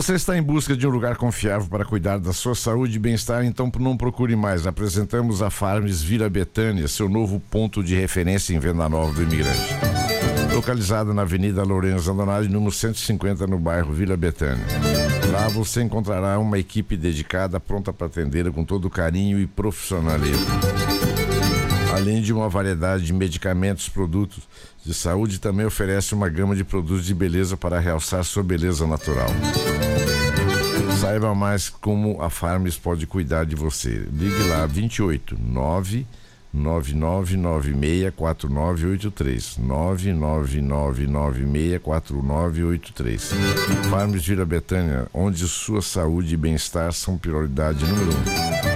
Você está em busca de um lugar confiável para cuidar da sua saúde e bem-estar? Então não procure mais. Apresentamos a Farms Vila Betânia, seu novo ponto de referência em Venda Nova do Imigrante. Localizada na Avenida Lourenço Antonelli, número 150, no bairro Vila Betânia. Lá você encontrará uma equipe dedicada, pronta para atender com todo carinho e profissionalismo. Além de uma variedade de medicamentos, produtos de saúde, também oferece uma gama de produtos de beleza para realçar sua beleza natural. Saiba mais como a Farms pode cuidar de você. Ligue lá, 28 999964983 999964983. Farms Vila Betânia, onde sua saúde e bem-estar são prioridade número 1.